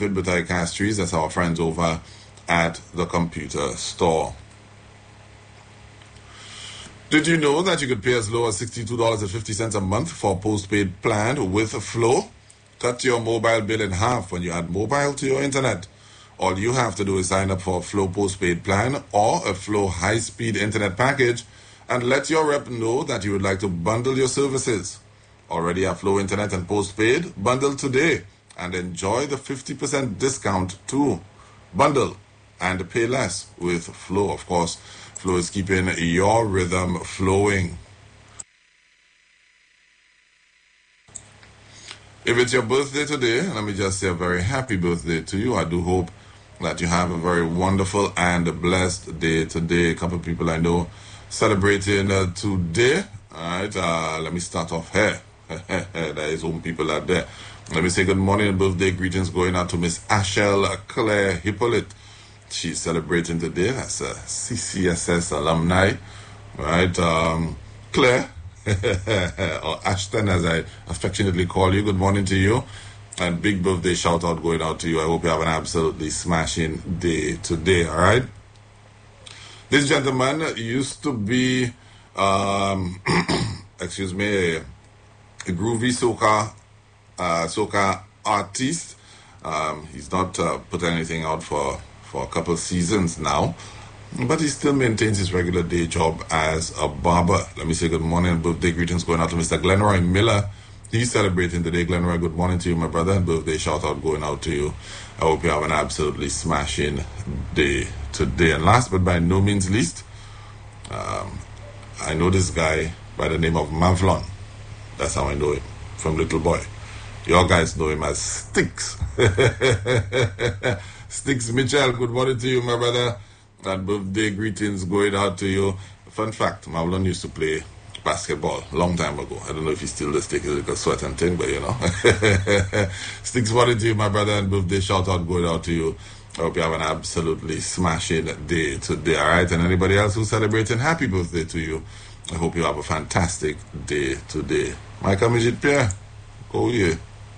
Vidbutai Castries. That's our friends over at the computer store. Did you know that you could pay as low as $62.50 a month for a postpaid plan with Flow? Cut your mobile bill in half when you add mobile to your internet. All you have to do is sign up for a Flow postpaid plan or a Flow high-speed internet package and let your rep know that you would like to bundle your services. Already have Flow internet and postpaid? Bundle today and enjoy the 50% discount too. Bundle and pay less with Flow, of course. Flow is keeping your rhythm flowing. If it's your birthday today, let me just say a very happy birthday to you. I do hope that you have a very wonderful and blessed day today. A couple of people I know celebrating today. All right, let me start off here. There is home people out there. Let me say good morning and birthday greetings going out to Miss Ashel Claire Hippolyte. She's celebrating today. That's a CCSS alumni. All right, Claire, or Ashton as I affectionately call you. Good morning to you. And big birthday shout out going out to you. I hope you have an absolutely smashing day today, all right? This gentleman used to be, excuse me, a groovy soca artist. He's not put anything out for a couple seasons now, but he still maintains his regular day job as a barber. Let me say good morning and birthday greetings going out to Mr. Glenroy Miller. He's celebrating today. Glenroy, good morning to you, my brother, and birthday shout out going out to you. I hope you have an absolutely smashing day today. And last but by no means least, I know this guy by the name of Mavlon. That's how I know him, from Little Boy. Your guys know him as Sticks. Sticks Mitchell, good morning to you, my brother. And birthday greetings going out to you. Fun fact, Mavlon used to play basketball long time ago. I don't know if he still does take a little sweat and thing, but you know. Sticks morning to you, my brother, and birthday shout out going out to you. I hope you have an absolutely smashing day today, alright? And anybody else who's celebrating, happy birthday to you. I hope you have a fantastic day today. Michael Mijit Pierre, go here.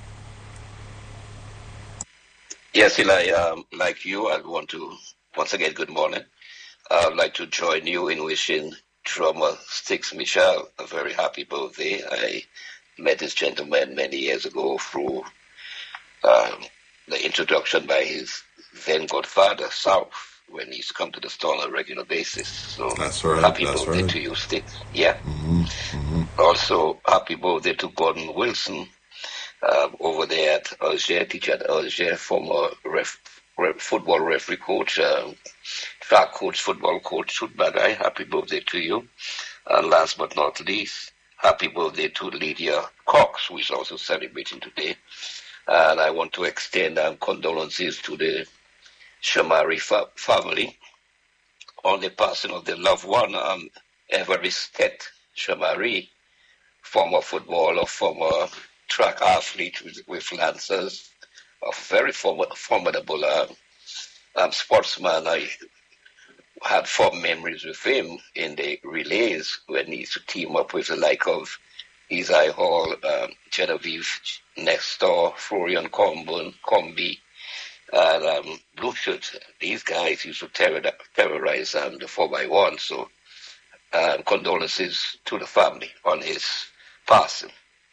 Yes, Eli, like you, I want to, once again, good morning. I'd like to join you in wishing drummer Sticks Michel a very happy birthday. I met this gentleman many years ago through the introduction by his then godfather, South, when he's come to the store on a regular basis. So that's right. Happy birthday to you, Sticks. Yeah. Also, happy birthday to Gordon Wilson over there at Alger, teacher at Alger, former football referee coach, track coach, football coach, shoot bagay. Happy birthday to you. And last but not least, happy birthday to Lydia Cox, who is also celebrating today. And I want to extend condolences to the Shamari family on the passing of the loved one, Everest Shamari, former footballer, former track athlete with Lancers, a very formidable sportsman. I had fond memories with him in the relays when he used to team up with the like of Isai Hall, Genevieve Nestor, Florian Combi, and Blue Shirt. These guys used to terrorize the 4x1. So condolences to the family on his passing.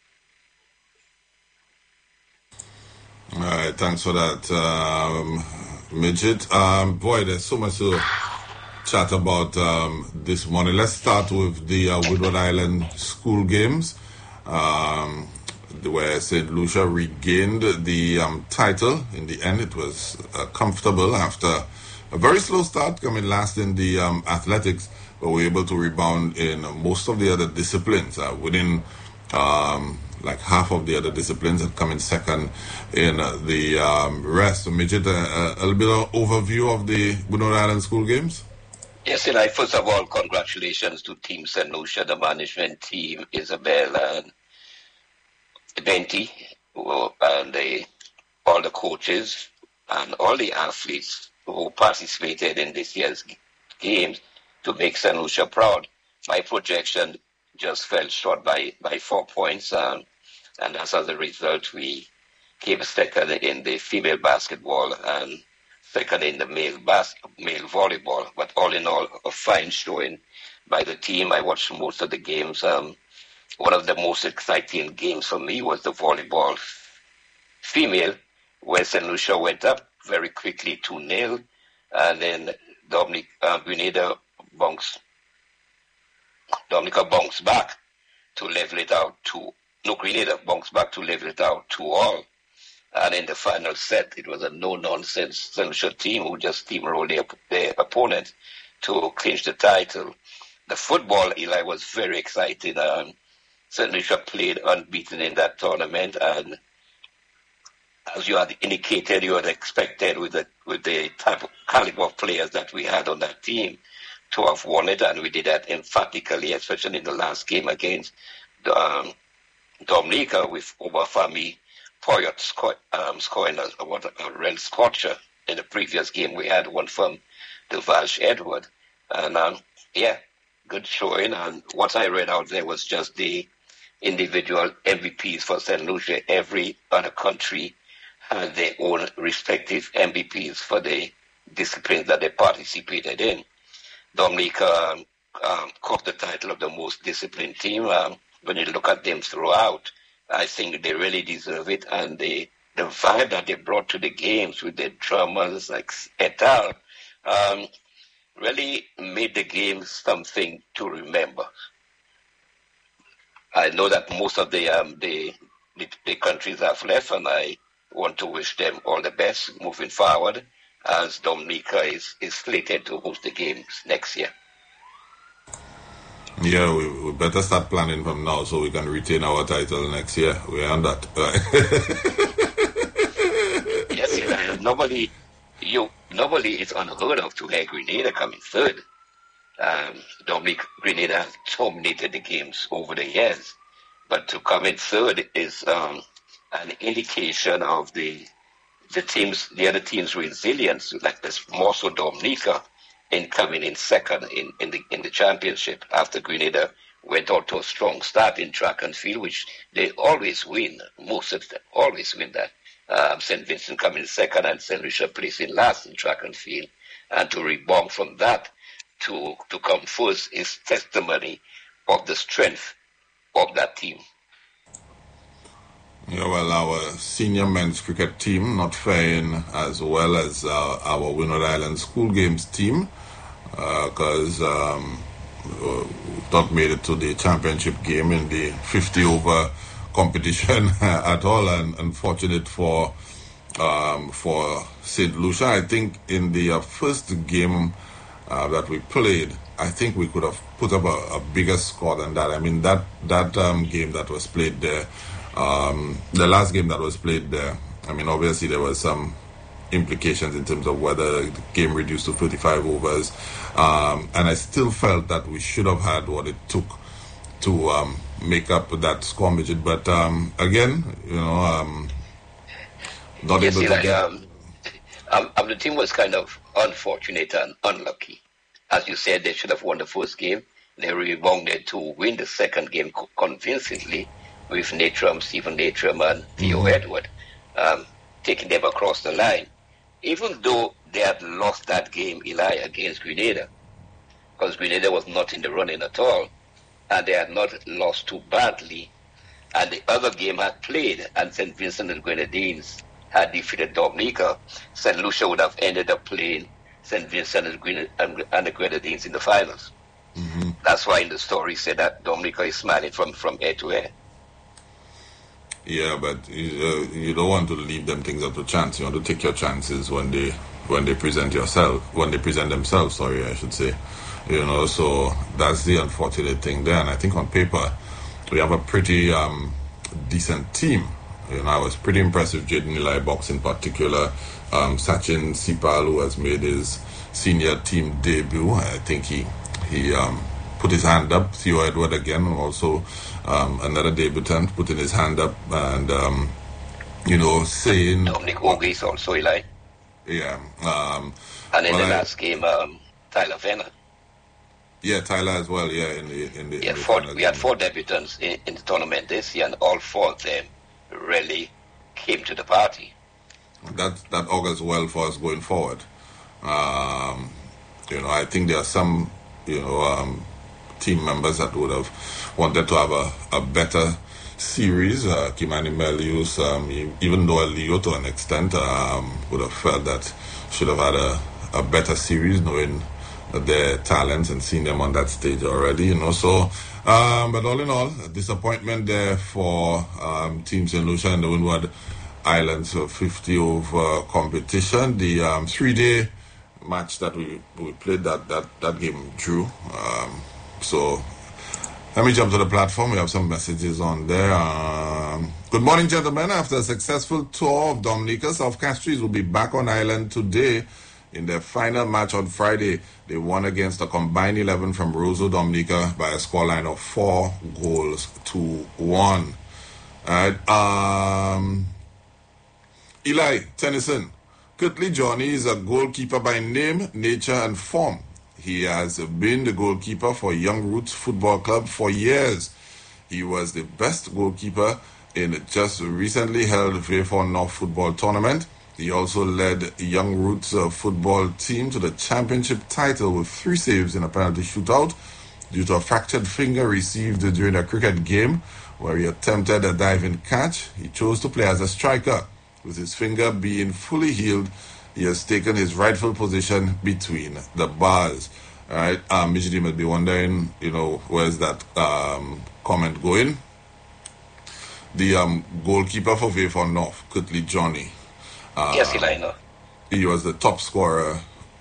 All right, thanks for that, Midget. Boy, there's so much to chat about this morning. Let's start with the Woodward Island school games, where St. Lucia regained the title. In the end, it was comfortable after a very slow start coming last in the athletics, but we were able to rebound in most of the other disciplines. Within like half of the other disciplines had come in second in the rest. So, Midget, a little bit of overview of the Woodward Island school games? Yes, and first of all, congratulations to Team St. Lucia, the management team, Isabel and Benti, and all the coaches and all the athletes who participated in this year's games to make St. Lucia proud. My projection just fell short by 4 points, and as a result, we came second in the female basketball and second in the male volleyball. But all in all, a fine showing by the team. I watched most of the games. One of the most exciting games for me was the volleyball female, where St. Lucia went up very quickly 2-0, and then Dominica bounced back to level it out Grenada bounced back to level it out 2-2. And in the final set, it was a no-nonsense St. Lucia team who just steamrolled their opponent to clinch the title. The football, Eli, was very exciting. St. Lucia played unbeaten in that tournament, and as you had indicated, you had expected with the type of caliber of players that we had on that team to have won it, and we did that emphatically, especially in the last game against Dominica, with Obafemi Poyot scoring a real scorcher. In the previous game, we had one from the Valsh Edward. And good showing. And what I read out there was just the individual MVPs for St. Lucia. Every other country had their own respective MVPs for the disciplines that they participated in. Dominica caught the title of the most disciplined team. When you look at them throughout, I think they really deserve it. And the vibe that they brought to the games with their drummers like et al. Really made the games something to remember. I know that most of the countries have left, and I want to wish them all the best moving forward, as Dominica is slated to host the games next year. Yeah, we better start planning from now so we can retain our title next year. We're on that. Yes, normally it's unheard of to hear Grenada coming third. Grenada has dominated the games over the years, but to come in third is an indication of the other team's resilience. Like this, more so Dominica in coming in second in the championship after Grenada went out to a strong start in track and field, which they always win. Most of them always win that. St. Vincent coming second and St. Lucia placing last in track and field. And to rebound from that to come first is testimony of the strength of that team. Yeah, well, our senior men's cricket team not faring as well as our Windward Island School Games team, because not made it to the championship game in the 50-over competition at all, and unfortunate for St. Lucia. I think in the first game that we played, I think we could have put up a bigger score than that. I mean, that game that was played there, the last game that was played there, I mean, obviously there was some implications in terms of whether the game reduced to 35 overs, and I still felt that we should have had what it took to make up that score midget. But again, not able to get... the team was kind of unfortunate and unlucky. As you said, they should have won the first game. They rebounded to win the second game convincingly with Stephen Natrum and Theo Edward, taking them across the line. Even though they had lost that game, Eli, against Grenada, because Grenada was not in the running at all, and they had not lost too badly, and the other game had played, and St. Vincent and Grenadines had defeated Dominica, St. Lucia would have ended up playing St. Vincent and the Grenadines in the finals. Mm-hmm. That's why in the story said that Dominica is smiling from ear to ear. Yeah, but you don't want to leave them things up to chance. You want to take your chances when they present themselves. Sorry, I should say. So that's the unfortunate thing there. And I think on paper we have a pretty decent team. I was pretty impressed with Jaden Eli Box in particular. Sachin Sipal, who has made his senior team debut, I think he put his hand up. Theo Edward again, also another debutant, putting his hand up and saying. Dominic Ogis also, Eli. Yeah. And in the last game, Tyler Venner. Yeah, Tyler as well. Yeah, we had 4 debutants in the tournament this year, and all 4 of them really came to the party. That augurs well for us going forward. I think there are some, team members that would have wanted to have a better series. Kimani Melius, even though Leo to an extent, would have felt that should have had a better series, knowing their talents and seeing them on that stage already, So, but all in all, a disappointment there for Team St. Lucia and the Windward Islands 50 over competition. The 3-day match that we played, that game drew. So let me jump to the platform. We have some messages on there. Good morning, gentlemen. After a successful tour of Dominica, South Castries will be back on island today in their final match on Friday. They won against a combined 11 from Roseau, Dominica by a scoreline of 4-1. All right. Eli Tennyson. Curtly Johnny is a goalkeeper by name, nature, and form. He has been the goalkeeper for Young Roots Football Club for years. He was the best goalkeeper in just recently held Vayfor North football tournament. He also led Young Roots football team to the championship title with 3 saves in a penalty shootout due to a fractured finger received during a cricket game where he attempted a diving catch. He chose to play as a striker. With his finger being fully healed, he has taken his rightful position between the bars. All right, Mijidi might be wondering, where's that comment going? The goalkeeper for Vayfor North, Curtly Johnny. Yes, Eli, no. He was the top scorer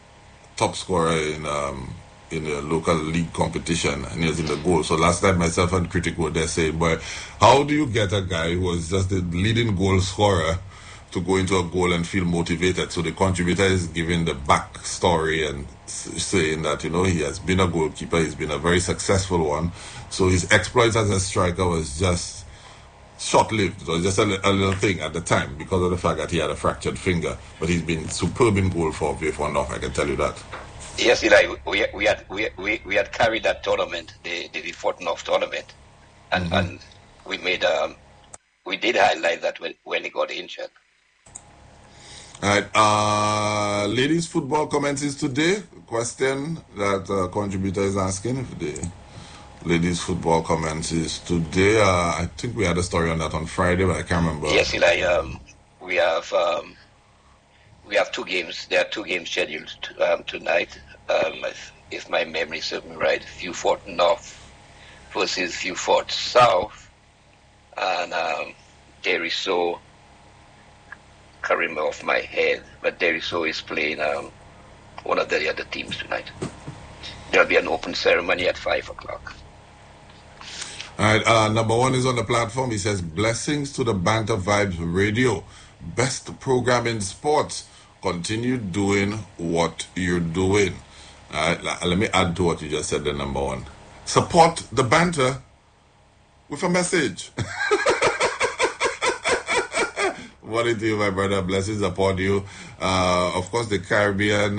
in the local league competition, and he was in the goal. So last night, myself and Critic were there saying, "But how do you get a guy who was just the leading goal scorer to go into a goal and feel motivated?" So the contributor is giving the backstory and saying that, he has been a goalkeeper, he's been a very successful one. So his exploits as a striker was just short-lived. It was just a little thing at the time because of the fact that he had a fractured finger. But he's been superb in goal for Vayfor North, I can tell you that. Yes, Eli, we had carried that tournament, the Vayfor North tournament, and we did highlight that when he got injured. All right. Ladies football commences today. Question that contributor is asking if the ladies football commences today. I think we had a story on that on Friday, but I can't remember. Yes, Eli. We have 2 games. There are 2 games scheduled tonight. If my memory serves me right, Vieux Fort North versus Vieux Fort South, and Deriso. Can't remember off my head, but Deriso is playing one of the other teams tonight. There'll be an open ceremony at 5 o'clock. All right, number 1 is on the platform. He says, "Blessings to the Banter Vibes Radio. Best program in sports. Continue doing what you're doing." All right, let me add to what you just said, the number 1. Support the banter with a message. Morning to you, my brother. Blessings upon you. Of course, the Caribbean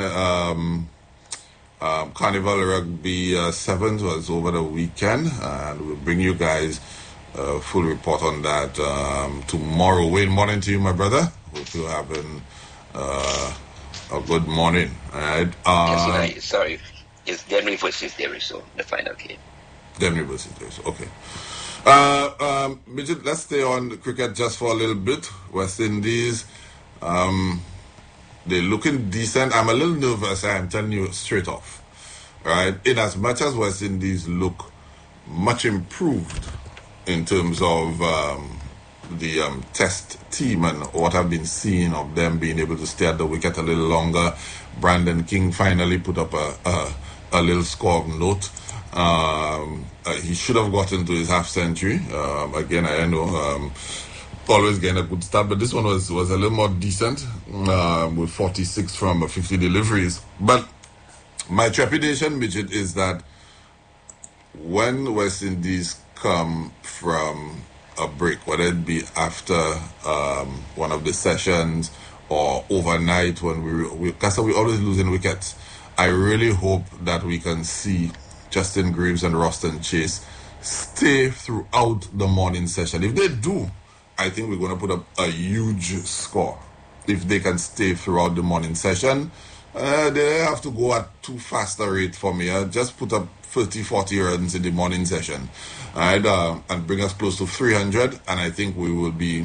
Carnival Rugby 7s was over the weekend, and we'll bring you guys a full report on that tomorrow. Wayne, morning to you, my brother. Hope you're having a good morning. All right. Yes, sorry. It's Denry versus Deriso, the final game. Denry versus Deriso, okay. Midget, let's stay on cricket just for a little bit. West Indies, they're looking decent. I'm a little nervous, I'm telling you straight off. Right? In as much as West Indies look much improved in terms of the test team and what I've been seeing of them being able to stay at the wicket a little longer. Brandon King finally put up a little score of note. He should have gotten to his half century. Again, I know always getting a good start, but this one was a little more decent with 46 from 50 deliveries. But my trepidation, Midget, is that when West Indies come from a break, whether it be after one of the sessions or overnight when because we're always losing wickets, I really hope that we can see Justin Greaves and Roston Chase stay throughout the morning session. If they do, I think we're going to put up a huge score. If they can stay throughout the morning session, they have to go at too fast a rate for me. Just put up 30, 40 runs in the morning session, all right, and bring us close to 300, and I think we will be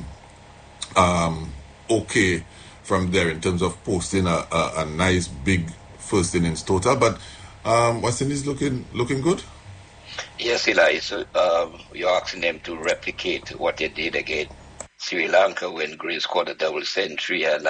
okay from there in terms of posting a nice big first innings total. But West Indies looking good. Yes, Eli. So you're asking them to replicate what they did against Sri Lanka when Gray scored a double century and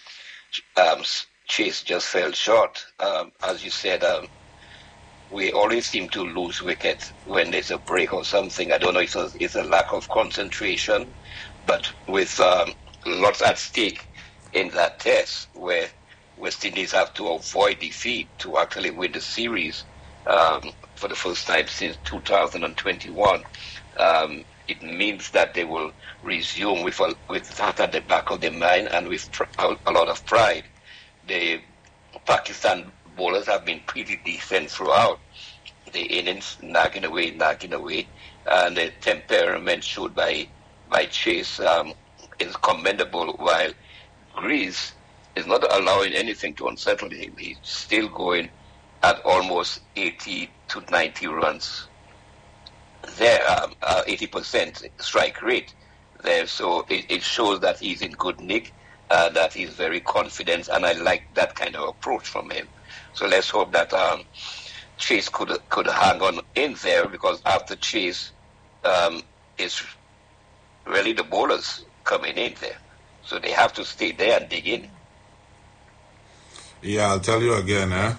Chase just fell short. As you said, we always seem to lose wickets when there's a break or something. I don't know if it's a lack of concentration, but with lots at stake in that test where West Indies have to avoid defeat to actually win the series for the first time since 2021. It means that they will resume with that at the back of their mind and with a lot of pride. The Pakistan bowlers have been pretty decent throughout the innings, nagging away, and the temperament showed by Chase is commendable, while Greece is not allowing anything to unsettle him. He's still going at almost 80 to 90 runs there, 80% strike rate there. So it shows that he's in good nick, that he's very confident, and I like that kind of approach from him. So let's hope that Chase could hang on in there, because after Chase, it's really the bowlers coming in there. So they have to stay there and dig in. Yeah, I'll tell you again,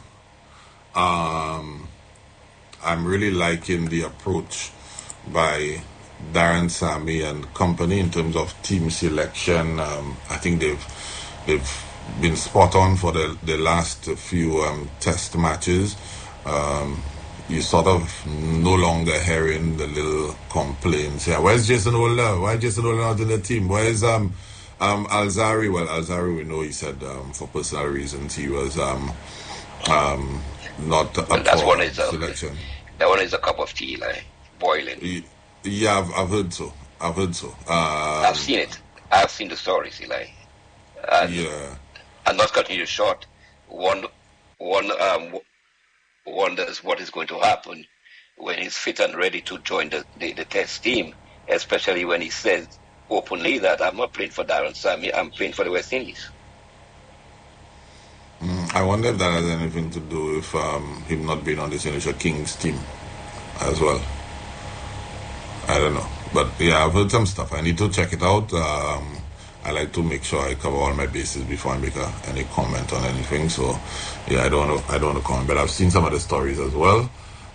I'm really liking the approach by Darren Sammy and company in terms of team selection. I think they've been spot on for the last few test matches. You sort of no longer hearing the little complaints. Yeah, where's Jason Holder? Why is Jason Holder not in the team? Where's Alzari? Well, Alzari, we know he said for personal reasons he was not up for selection. That one is a cup of tea, like boiling. Yeah, I've heard so. I've seen it. I've seen the stories, Eli. Yeah. And not cutting you short, one wonders what is going to happen when he's fit and ready to join the test team, especially when he says openly that I'm not playing for Darren Sammy, I'm playing for the West Indies. I wonder if that has anything to do with him not being on the St. Lucia Kings team as well. I don't know. But yeah, I've heard some stuff. I need to check it out. I like to make sure I cover all my bases before I make any comment on anything. So yeah, I don't want to comment. But I've seen some of the stories as well.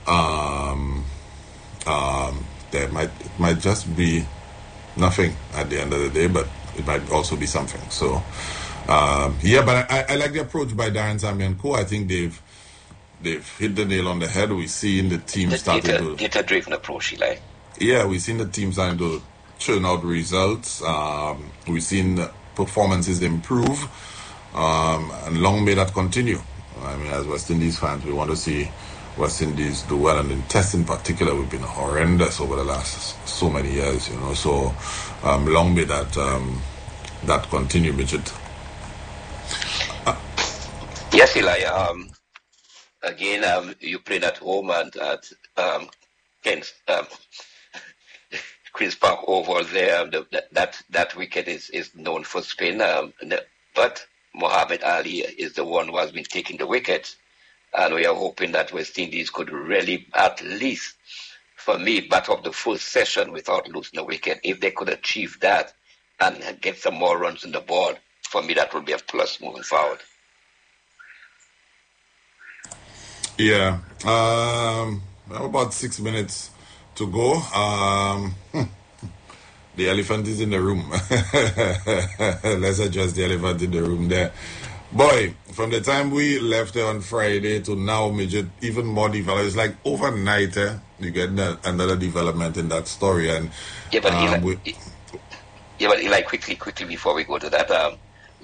There might just be nothing at the end of the day, but it might also be something. So yeah, but I like the approach by Darren Sammy and co. I think they've hit the nail on the head. We've seen the team starting to data-driven approach, Eli. Yeah, we've seen the team starting to churn out results. We've seen performances improve, and long may that continue. I mean, as West Indies fans, we want to see West Indies do well, and in Test in particular, we've been horrendous over the last so many years, you know. So long may that continue, Midget. Yes, Eli. Again, you played at home and at Queen's Park over there. That wicket is known for spin. But Mohamed Ali is the one who has been taking the wicket. And we are hoping that West Indies could really, at least, for me, bat up the first session without losing a wicket. If they could achieve that and get some more runs on the board, for me, that would be a plus moving forward. Yeah. About 6 minutes to go. The elephant is in the room. Let's address the elephant in the room there. Boy, from the time we left on Friday to now, Midget, even more development. It's like overnight, you get another development in that story. And yeah, but Eli, quickly before we go to that,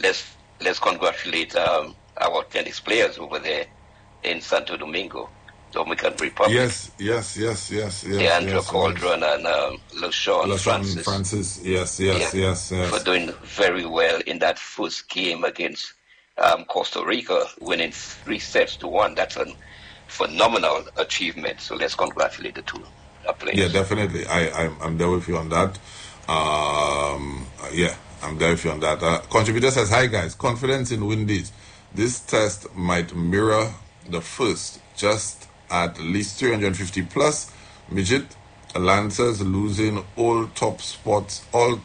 let's congratulate our tennis players over there in Santo Domingo. Dominican Republic. Yes. Leandro Caldron and LaShawn Francis. Yes. For doing very well in that first game against Costa Rica, winning 3-1. That's a phenomenal achievement. So let's congratulate the two players. Yeah, definitely. I'm there with you on that. I'm there with you on that. Contributor says, hi guys, confidence in Windies. This test might mirror the first, just at least 350 plus. Midget, Lancers losing all top spots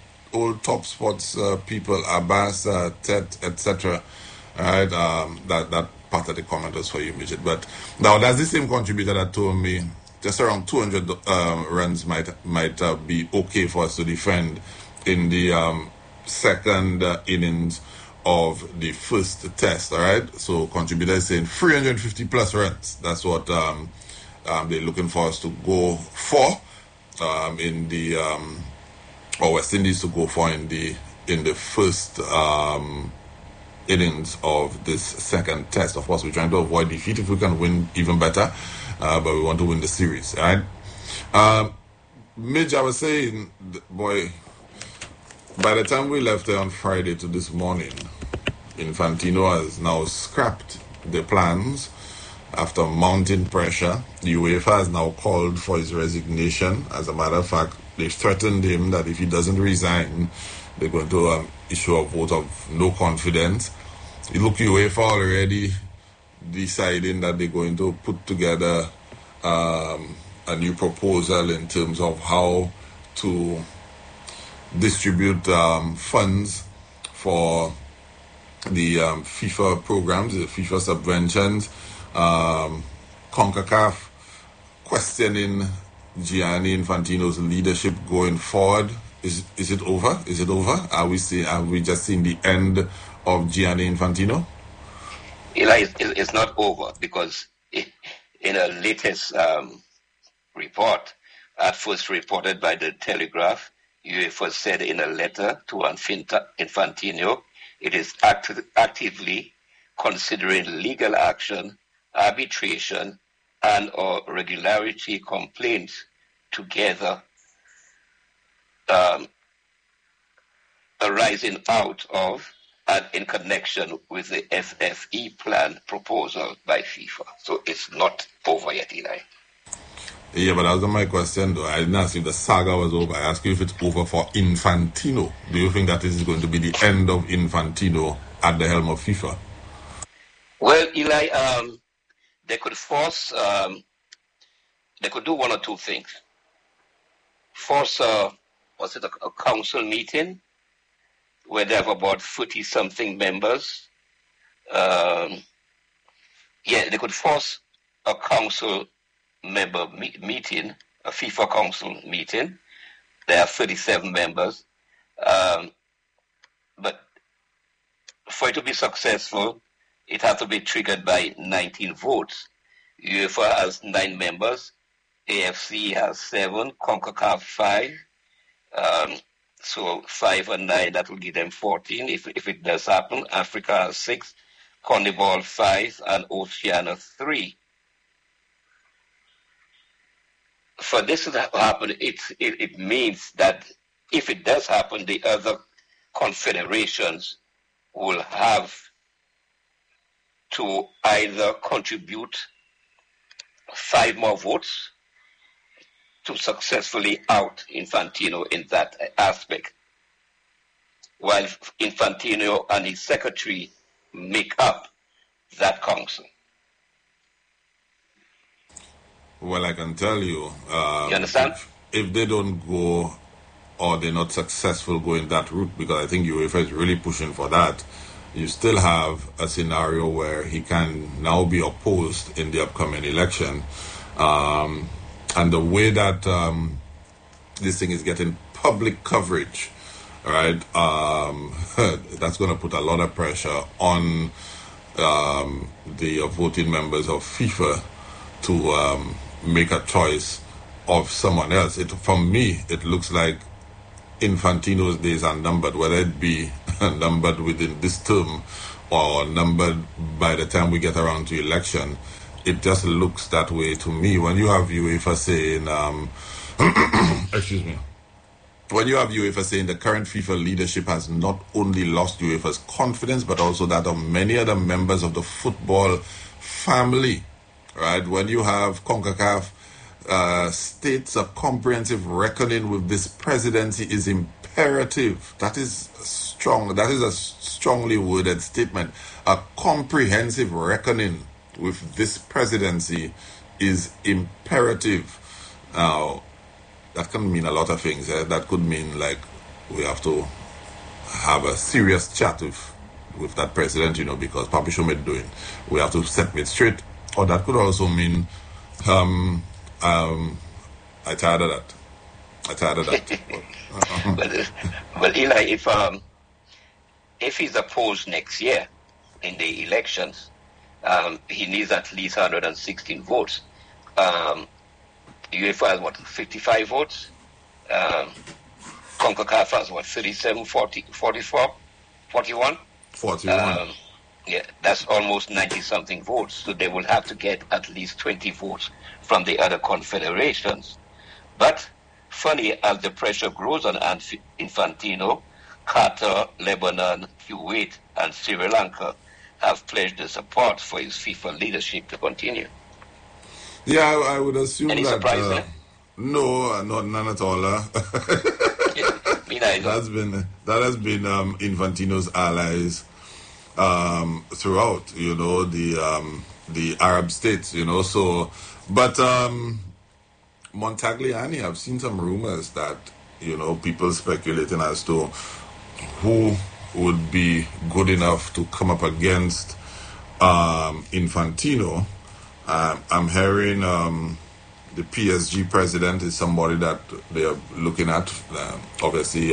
people, Abbas, Tet, etc. Alright, that part of the comment was for you, Midget. But now that's the same contributor that told me just around 200 runs might be okay for us to defend in the second innings of the first test. All right, so contributor is saying 350 plus runs. That's what they're looking for us to go for in the or West Indies to go for in the first innings of this second test. Of course, we're trying to avoid defeat. If we can win, even better. But we want to win the series, all right? Midge, I was saying, boy, by the time we left there on Friday to this morning, Infantino has now scrapped the plans after mounting pressure. The UEFA has now called for his resignation. As a matter of fact, they've threatened him that if he doesn't resign, they're going to issue a vote of no confidence. Look, UEFA already deciding that they're going to put together a new proposal in terms of how to distribute funds for the FIFA programs, the FIFA subventions. CONCACAF questioning Gianni Infantino's leadership going forward. Is it over? Is it over? Have we just seen the end of Gianni Infantino? Eli, it's not over because in a latest report, at first reported by the Telegraph, UEFA said in a letter to Infantino, it is actively considering legal action, arbitration, and/or regularity complaints together arising out of and in connection with the FFE plan proposal by FIFA. So it's not over yet, Eli. Yeah, but that was my question, though. I didn't ask if the saga was over. I asked you if it's over for Infantino. Do you think that this is going to be the end of Infantino at the helm of FIFA? Well, Eli, they could force, they could do one or two things. Force, a council meeting where they have about 40-something members. They could force a council member meeting, a FIFA council meeting. There are 37 members. But for it to be successful, it has to be triggered by 19 votes. UEFA has 9 members. AFC has 7. CONCACAF 5. So 5 and 9, that will give them 14 if it does happen. Africa has 6. CONMEBOL 5 and Oceania 3. For this to happen, it means that if it does happen, the other confederations will have to either contribute 5 more votes to successfully out Infantino in that aspect, while Infantino and his secretary make up that council. Well, I can tell you, you understand? If they don't go or they're not successful going that route, because I think UEFA is really pushing for that, you still have a scenario where he can now be opposed in the upcoming election. And the way that this thing is getting public coverage, right, that's going to put a lot of pressure on the voting members of FIFA to make a choice of someone else. For me, it looks like Infantino's days are numbered, whether it be numbered within this term or numbered by the time we get around to election. it just looks that way to me. When you have UEFA saying, excuse me, when you have UEFA saying the current FIFA leadership has not only lost UEFA's confidence, but also that of many other members of the football family, right? When you have CONCACAF states a comprehensive reckoning with this presidency is imperative. That is strong. That is a strongly worded statement. A comprehensive reckoning with this presidency is imperative. Now, that can mean a lot of things. That could mean like we have to have a serious chat with that president, because Papi Shomit doing. We have to set it straight. Or that could also mean I tired of that. Well, Eli, if he's opposed next year in the elections, he needs at least 116 votes. UEFA has 55 votes. CONCACAF has 37, 40, 44, 41? 41. Yeah, that's almost 90-something votes. So they will have to get at least 20 votes from the other confederations. But funny, as the pressure grows on Infantino, Qatar, Lebanon, Kuwait, and Sri Lanka have pledged their support for his FIFA leadership to continue. Yeah, I would assume Any that. surprise there? No, none at all. That has been Infantino's allies throughout. The Arab states. So, but Montagliani, I've seen some rumors that people speculating as to who would be good enough to come up against Infantino. I'm hearing the PSG president is somebody that they are looking at. Obviously,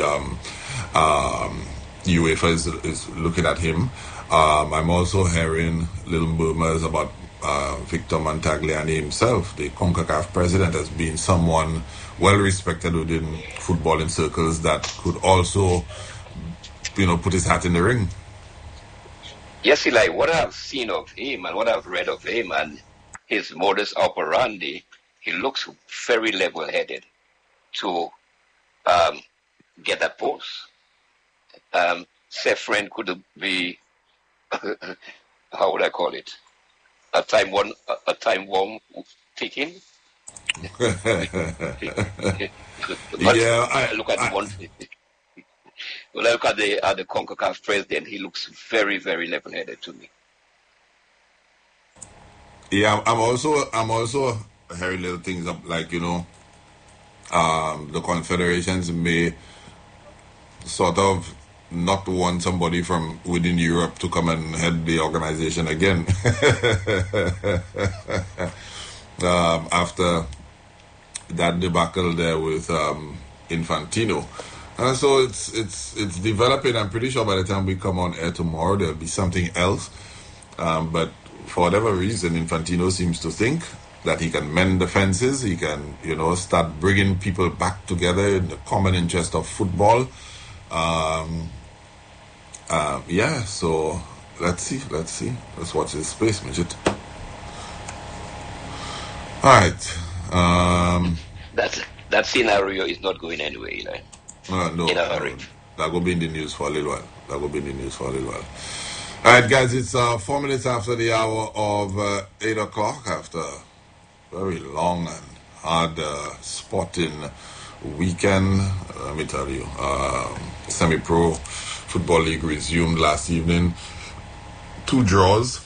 UEFA is looking at him. I'm also hearing little murmurs about Victor Montagliani himself, the CONCACAF president, as being someone well respected within footballing circles that could also, put his hat in the ring. Yes, Eli, what I've seen of him and what I've read of him and his modus operandi, he looks very level-headed to get that post. Sefren could be, how would I call it, a time bomb ticking. But yeah, look at one. When I look at the CONCACAF president, he looks very, very level-headed to me. Yeah, I'm also hearing little things up like the confederations may sort of not want somebody from within Europe to come and head the organization again after that debacle there with Infantino. So it's developing. I'm pretty sure by the time we come on air tomorrow, there'll be something else. But for whatever reason, Infantino seems to think that he can mend the fences. He can, start bringing people back together in the common interest of football. So let's see. Let's watch this space, Midget. All right. That scenario is not going anywhere, Eli. No. In a hurry. That will be in the news for a little while. All right, guys, it's 4 minutes after the hour of 8 o'clock, after a very long and hard sporting weekend. Let me tell you, Semi-Pro Football League resumed last evening. 2 draws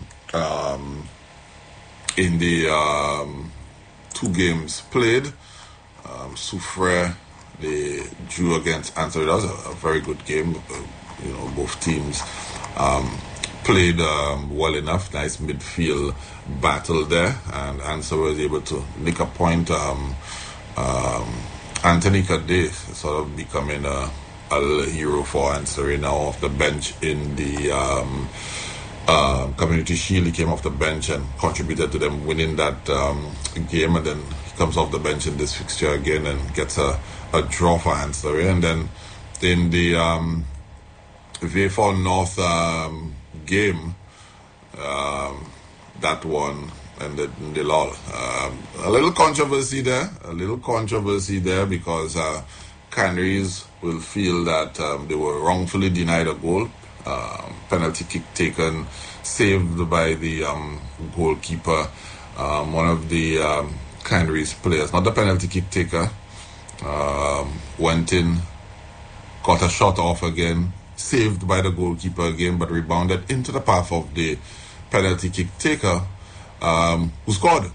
in the 2 games played. Soufrière, they drew against Answer. That was a very good game. Both teams played well enough. Nice midfield battle there, and Answer was able to nick a point. Anthony Kadeh sort of becoming a little hero for Answer now off the bench in the Community Shield. He came off the bench and contributed to them winning that game, and then he comes off the bench in this fixture again and gets a draw for Answer. And then in the V4 North game, that one, and the law. A little controversy there. Because Canaries will feel that they were wrongfully denied a goal. Penalty kick taken, saved by the goalkeeper. One of the Canaries players, not the penalty kick taker, went in, got a shot off again, saved by the goalkeeper again, but rebounded into the path of the penalty kick taker, who scored.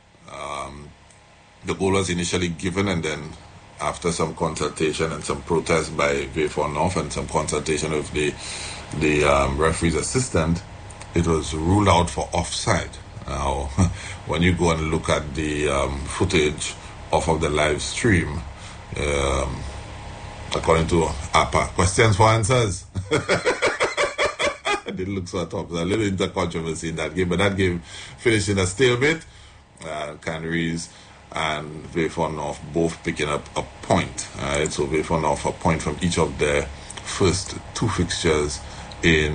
The goal was initially given, and then after some consultation and some protest by Vayfon North and some consultation with the referee's assistant, it was ruled out for offside. Now, when you go and look at the footage off of the live stream, according to APA, questions for answers. It didn't look so tough. There's a little bit of controversy in that game, but that game finished in a stalemate. Canaries and Vayfon North both picking up a point. So Vayfon North a point from each of their first two fixtures in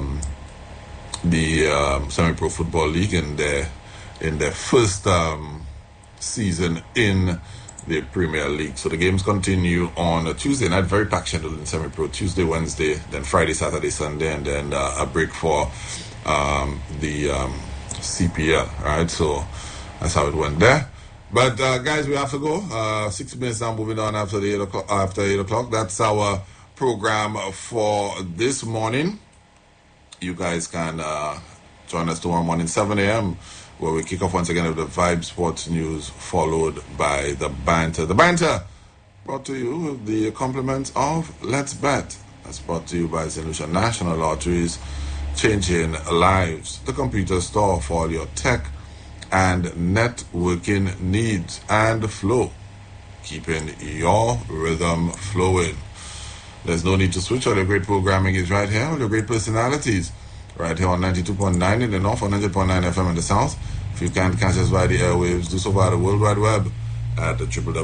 the Semi-Pro Football League in their first season in the Premier League. So the games continue on a Tuesday night, very packed schedule in Semi-Pro, Tuesday, Wednesday, then Friday, Saturday, Sunday, and then a break for the CPL, right? So that's how it went there. But guys, we have to go. 6 minutes now, moving on after 8 o'clock. That's our program for this morning. You guys can join us tomorrow morning, 7 a.m., where we kick off once again with the Vibe Sports News, followed by the Banter. The Banter brought to you with the compliments of Let's Bet. That's brought to you by St. Lucia National Lotteries, changing lives. The computer store for all your tech and networking needs, and Flow, keeping your rhythm flowing. There's no need to switch. All the great programming is right here. All the great personalities right here on 92.9 in the north, on 100.9 FM in the south. If you can't catch us via the airwaves, do so via the World Wide Web at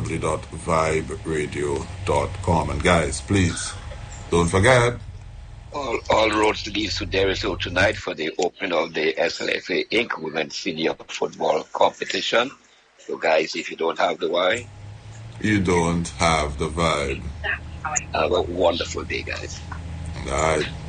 www.viberadio.com. And guys, please, don't forget, all roads lead to Derisville tonight for the opening of the SLFA Inc. Women's Senior Football Competition. So guys, if you don't have the why, you don't have the vibe. Have a wonderful day, guys. All right.